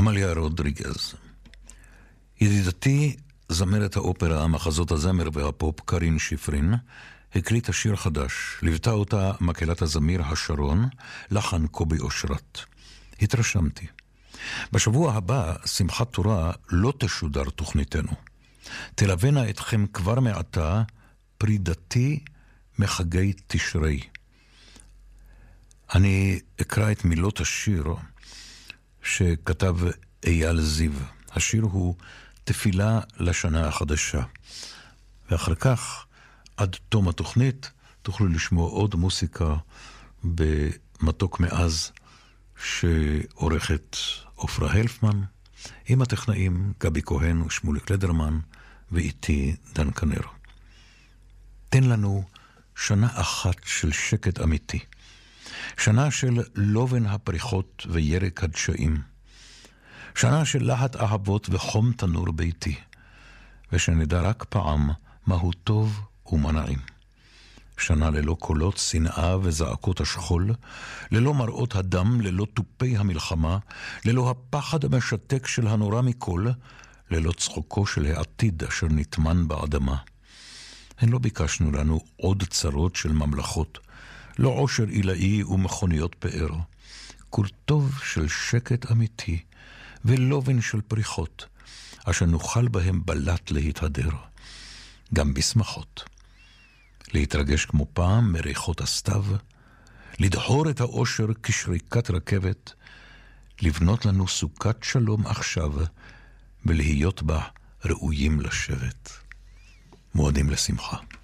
אמליה רודריגז. ידידתי זמרת האופרה, מחזות הזמר והפופ קרין שפרין הקליטה שיר חדש, ליוותה אותה מקהלת הזמיר השרון, לחן קובי אושרת. התרשמתי. בשבוע הבא שמחת תורה לא תשודר תוכניתנו. תלווינה אתכם כבר מעתה פרידתי מחגי תשרי. אני אקרא את מילות השיר שכתב אייל זיו. השיר הוא תפילה לשנה החדשה. ואחר כך, עד תום התוכנית, תוכלו לשמוע עוד מוסיקה במתוק מאז שעורכת אופרה הלפמן, עם הטכנאים גבי כהן ושמוליק לדרמן ואיתי דן כנר. תן לנו שנה אחת של שקט אמיתי. שנה של לובן הפריחות וירק הדשאים. שנה של להט אהבות וחום תנור ביתי. ושנדע רק פעם מהו טוב ומה נעים. שנה ללא קולות שנאה וזעקות השכול, ללא מראות הדם, ללא טופי המלחמה, ללא הפחד המשתק של הנורא מכל, ללא צחוקו של העתיד אשר נטמן באדמה. הן לא ביקשנו לנו עוד צרות של ממלכות, לא עושר עילאי ומכוניות פאר, כור טוב של שקט אמיתי ולובן של פריחות, אשר נוכל בהם בלט להתהדר, גם בשמחות. להתרגש כמו פעם מריחות הסתיו, לדהור את האושר כשריקת רכבת, לבנות לנו סוכת שלום עכשיו, ולהיות בה ראויים לשבת. מועדים לשמחה.